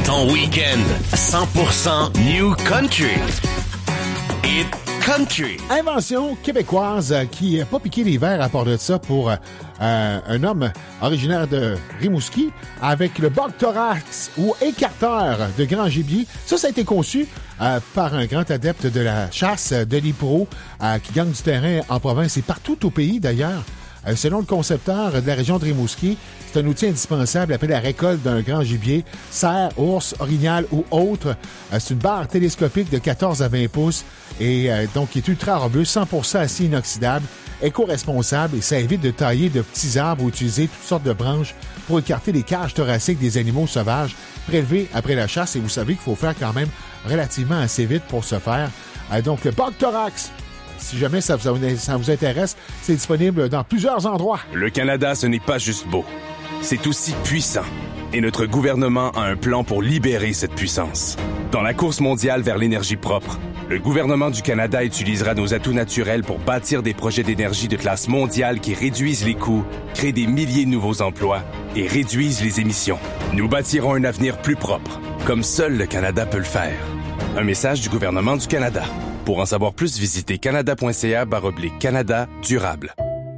Ton week-end 100% New Country. Hit Country. Invention québécoise qui n'a pas piqué les verres à part de ça pour un homme originaire de Rimouski avec le boc thorax ou écarteur de grand gibier. Ça a été conçu par un grand adepte de la chasse, Denis Proulx, qui gagne du terrain en province et partout au pays d'ailleurs. Selon le concepteur de la région de Rimouski, c'est un outil indispensable après la récolte d'un grand gibier, cerf, ours, orignal ou autre. C'est une barre télescopique de 14 à 20 pouces et donc qui est ultra robuste, 100% acier inoxydable, éco-responsable et ça évite de tailler de petits arbres ou utiliser toutes sortes de branches pour écarter les cages thoraciques des animaux sauvages prélevés après la chasse. Et vous savez qu'il faut faire quand même relativement assez vite pour ce faire. Donc le boc thorax. Si jamais ça vous intéresse, c'est disponible dans plusieurs endroits. Le Canada, ce n'est pas juste beau. C'est aussi puissant. Et notre gouvernement a un plan pour libérer cette puissance. Dans la course mondiale vers l'énergie propre, le gouvernement du Canada utilisera nos atouts naturels pour bâtir des projets d'énergie de classe mondiale qui réduisent les coûts, créent des milliers de nouveaux emplois et réduisent les émissions. Nous bâtirons un avenir plus propre, comme seul le Canada peut le faire. Un message du gouvernement du Canada. Pour en savoir plus, visitez canada.ca/Canada durable.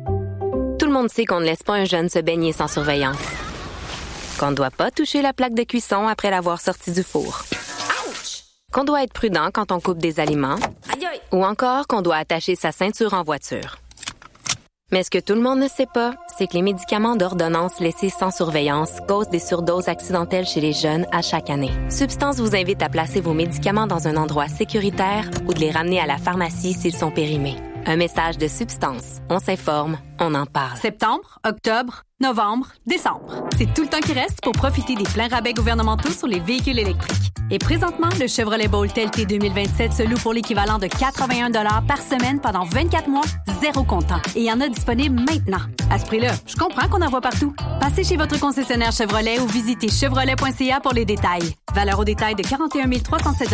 Tout le monde sait qu'on ne laisse pas un jeune se baigner sans surveillance. Qu'on ne doit pas toucher la plaque de cuisson après l'avoir sorti du four. Ouch! Qu'on doit être prudent quand on coupe des aliments. Aïe aïe! Ou encore qu'on doit attacher sa ceinture en voiture. Mais ce que tout le monde ne sait pas, c'est que les médicaments d'ordonnance laissés sans surveillance causent des surdoses accidentelles chez les jeunes à chaque année. Substance vous invite à placer vos médicaments dans un endroit sécuritaire ou de les ramener à la pharmacie s'ils sont périmés. Un message de Substance. On s'informe, on en parle. Septembre, octobre, novembre, décembre. C'est tout le temps qui reste pour profiter des pleins rabais gouvernementaux sur les véhicules électriques. Et présentement, le Chevrolet Bolt LT 2027 se loue pour l'équivalent de 81 $ par semaine pendant 24 mois, zéro comptant. Et il y en a disponible maintenant. À ce prix-là, je comprends qu'on en voit partout. Passez chez votre concessionnaire Chevrolet ou visitez chevrolet.ca pour les détails. Valeur au détail de 41 307 $